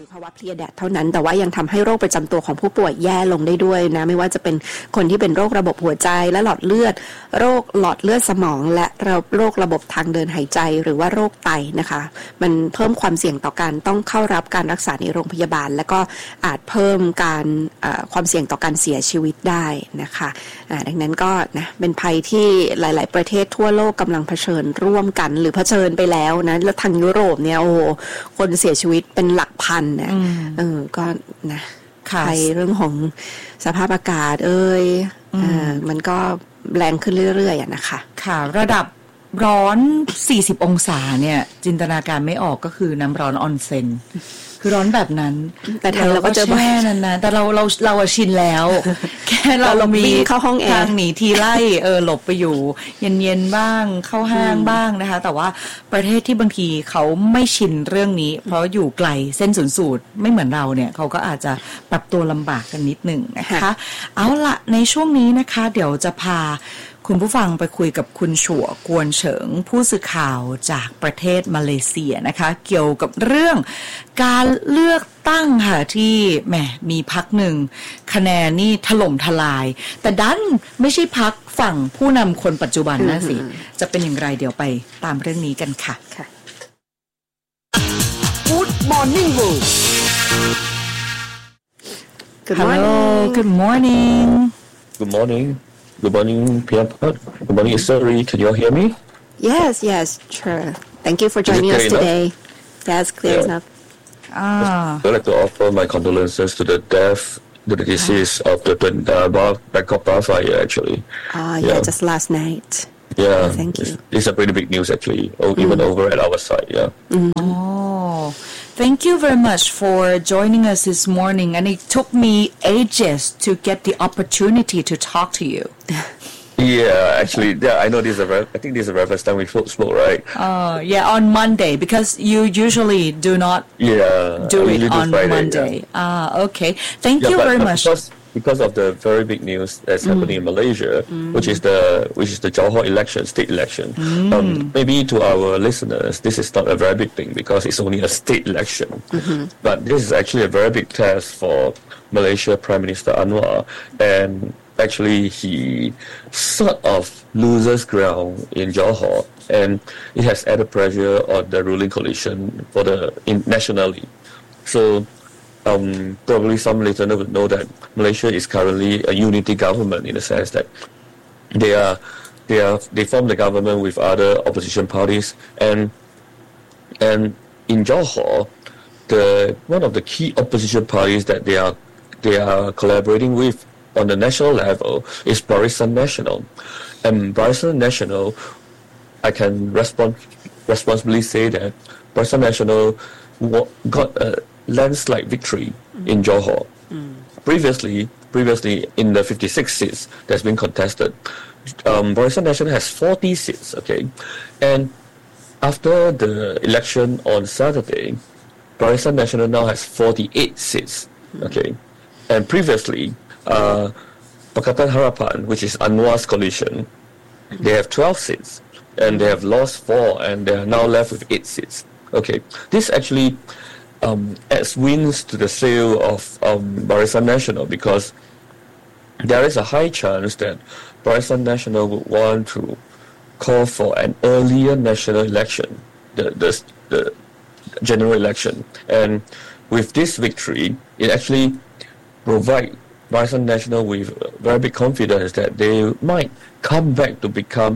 ภาวะเพลียแดดเท่านั้นแต่ว่ายังทำให้โรคประจำตัวของผู้ป่วยแย่ลงได้ด้วยนะไม่ว่าจะเป็นคนที่เป็นโรคระบบหัวใจและหลอดเลือดโรคหลอดเลือดสมองและโรคระบบทางเดินหายใจหรือว่าโรคไตนะคะมันเพิ่มความเสี่ยงต่อการต้องเข้ารับการรักษาในโรงพยาบาลและก็อาจเพิ่มการความเสี่ยงต่อการเสียชีวิตได้นะคะดังนั้นก็นะเป็นภัยที่หลายๆประเทศทั่วโลกกำลังเผชิญร่วมกันหรือเผชิญไปแล้วนะแล้วทางยุโรปเนี่ยโอ้คนเสียชีวิตเป็นหลักพันนะก็นะภัยเรื่องของสภาพอากาศมันก็แรงขึ้นเรื่อยๆนะคะค่ะระดับร้อน40องศาเนี่ยจินตนาการไม่ออกก็คือน้ำร้อนออนเซ็นคือร้อนแบบนั้นแต่ไทยเราก็เจอบ่อยนั้นนะแต่เราชินแล้วแค่เรามีเข้าห้องแอร์ทางหนีทีไล่หลบไปอยู่เย็นๆบ้างเข้าห้างบ้างนะคะแต่ว่าประเทศที่บางทีเขาไม่ชินเรื่องนี้เพราะอยู่ไกลเส้นศูนย์สูตรไม่เหมือนเราเนี่ยเขาก็อาจจะปรับตัวลำบากกันนิดหนึ่งนะคะเอาละในช่วงนี้นะคะเดี๋ยวจะพาคุณผู้ฟังไปคุยกับคุณฉัวกวนเฉิงผู้สื่อข่าวจากประเทศมาเลเซียนะคะเกี่ยวกับเรื่องการเลือกตั้งค่ะที่แหมมีพรรคหนึ่งคะแนนนี่ถล่มทลายแต่ดันไม่ใช่พรรคฝั่งผู้นำคนปัจจุบันนะสิจะเป็นอย่างไรเดี๋ยวไปตามเรื่องนี้กันค่ะ Good Morning World Hello Good morning Good morning.Good morning, Pianpot. Good morning, Isari. Can you all hear me? Yes, sure. Thank you for joining us today. That's clear enough. I'd like to offer my condolences to the death, to the decease of the Bangkok bar fire, actually. Yeah, just last night. Yeah, thank you. It's a pretty big news, actually, even over at our side, yeah. Thank you very much for joining us this morning, and it took me ages to get the opportunity to talk to you. Yeah, actually, I know I think this is the very first time we spoke, right? Yeah, on Monday, because you usually do not do it on Friday, Monday. Yeah. Okay. Thank you very much. Because of the very big news that's happening in Malaysia, which is the Johor election, state election. Maybe to our listeners, this is not a very big thing because it's only a state election. But this is actually a very big test for Malaysia Prime Minister Anwar, and actually he sort of loses ground in Johor, and it has added pressure on the ruling coalition for nationally. So.Probably some listeners would know that Malaysia is currently a unity government in the sense that they form the government with other opposition parties, and in Johor, one of the key opposition parties that they are collaborating with on the national level is Barisan Nasional, and Barisan Nasional, I can responsibly say that Barisan Nasional got a landslide victory in Johor. Previously in the 56 seats that's been contested, Barisan Nasional has 40 seats, okay? And after the election on Saturday, Barisan Nasional now has 48 seats, okay? And previously, Pakatan Harapan, which is Anwar's coalition, they have 12 seats, and they have lost 4, and they are now left with 8 seats, okay? This actually...adds wins to the sail of Barisan Nasional because there is a high chance that Barisan Nasional would want to call for an earlier national election, the general election. And with this victory, it actually provides Barisan Nasional with very big confidence that they might come back to become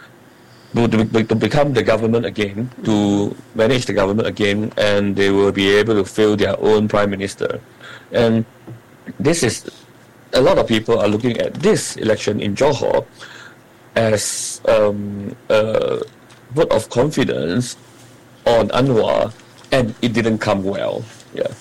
the government again, to manage the government again, and they will be able to fill their own prime minister. And this is, a lot of people are looking at this election in Johor as a vote of confidence on Anwar, and it didn't come well. Yeah.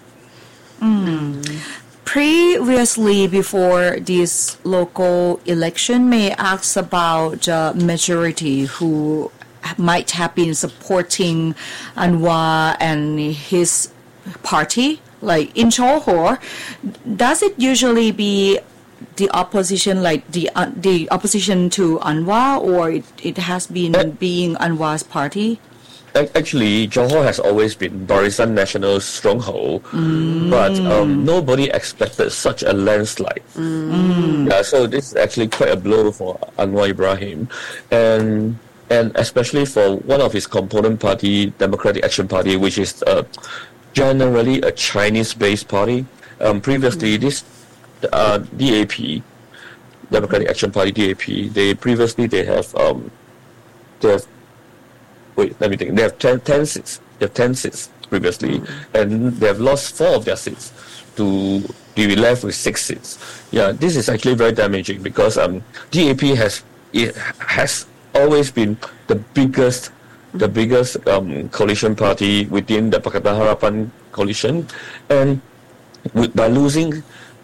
Previously, before this local election, may I ask about majority who might have been supporting Anwar and his party? Like in Johor, does it usually be the opposition, like the opposition to Anwar, or it has been being Anwar's party? Actually, Johor has always been Barisan National's stronghold, but nobody expected such a landslide. Yeah, so this is actually quite a blow for Anwar Ibrahim, and especially for one of his component party, Democratic Action Party, which is generally a Chinese-based party. Previously, this DAP, Democratic Action Party (DAP), they have wait, let me think. They have 10 seats. They have 10 seats previously, and they have lost 4 of their seats to be left with 6 seats. Yeah, this is actually very damaging because DAP has always been the biggest coalition party within the Pakatan Harapan coalition, and by losing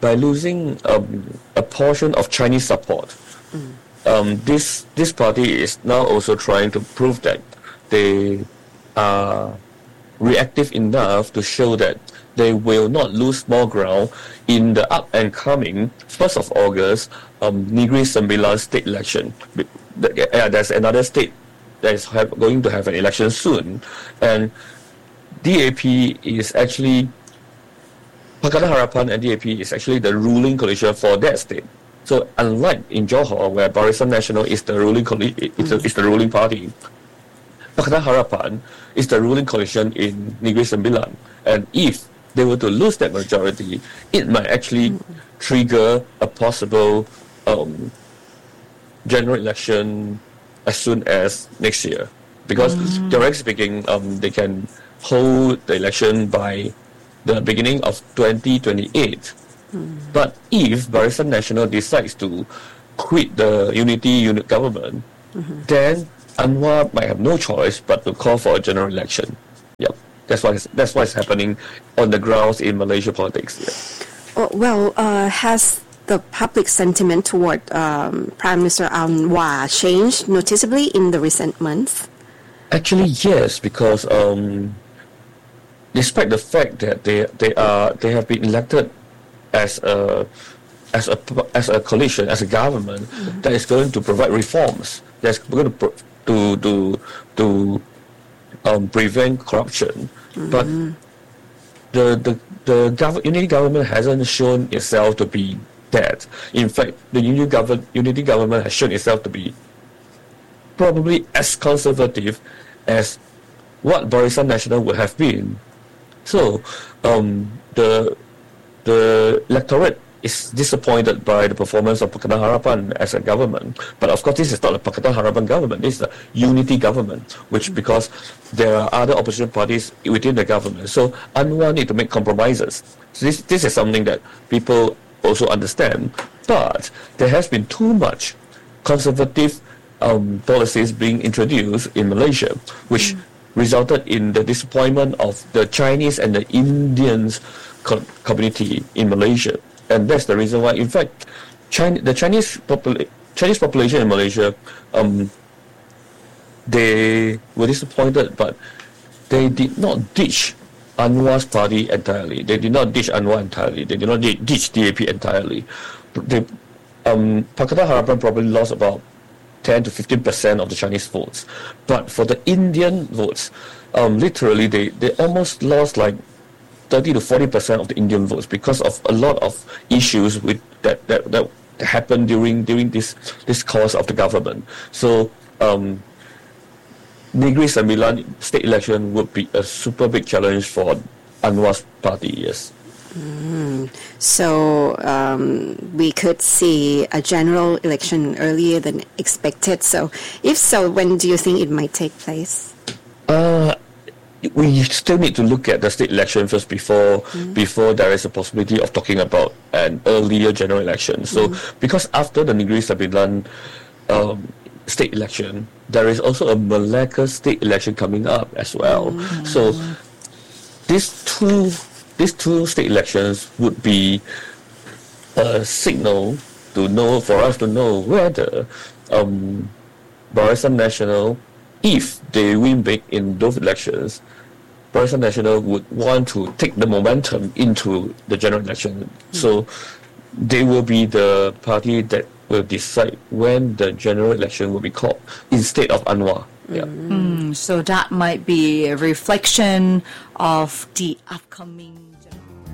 a portion of Chinese support, this party is now also trying to prove that they are reactive enough to show that they will not lose more ground in the up and coming 1st of August Negeri Sembilan state election. There's another state that is going to have an election soon, and DAP is actually Pakatan Harapan and DAP is actually the ruling coalition for that state. So unlike in Johor, where Barisan Nasional is the ruling is the ruling party, Pakatan Harapan is the ruling coalition in Negeri Sembilan, and if they were to lose that majority, it might actually trigger a possible general election as soon as next year. Because theoretically speaking, they can hold the election by the beginning of 2028. But if Barisan Nasional decides to quit the unity government, then Anwar might have no choice but to call for a general election. Yep, that's what's happening on the grounds in Malaysia politics. Yeah. Well, has the public sentiment toward Prime Minister Anwar changed noticeably in the recent months? Actually, yes, because despite the fact that they have been elected as a coalition, as a government that is going to provide reforms, that's going to prevent corruption, but the unity government hasn't shown itself to be that. In fact, the unity government has shown itself to be probably as conservative as what Barisan Nasional would have been. So the electorate is disappointed by the performance of Pakatan Harapan as a government. But of course, this is not a Pakatan Harapan government. This is a unity government, which because there are other opposition parties within the government. So Anwar need to make compromises. So this is something that people also understand. But there has been too much conservative policies being introduced in Malaysia, which resulted in the disappointment of the Chinese and the Indians community in Malaysia. And that's the reason why, in fact, the Chinese population in Malaysia, they were disappointed, but they did not ditch Anwar's party entirely. They did not ditch Anwar entirely. They did not ditch DAP entirely. Pakatan Harapan probably lost about 10 to 15% of the Chinese votes. But for the Indian votes, literally, they almost lost like 30 to 40% of the Indian votes because of a lot of issues with that happened during this course of the government. So Negeri Sembilan state election would be a super big challenge for Anwar's party. Yes. So we could see a general election earlier than expected. So if so, when do you think it might take place? We still need to look at the state election first before there is a possibility of talking about an earlier general election. So because after the Negeri Sembilan state election, there is also a Malacca state election coming up as well. So these two state elections would be a signal for us to know whether Barisan Nasional, if they win big in those elections, Barisan Nasional would want to take the momentum into the general election. So they will be the party that will decide when the general election will be called instead of Anwar. Yeah. So that might be a reflection of the upcoming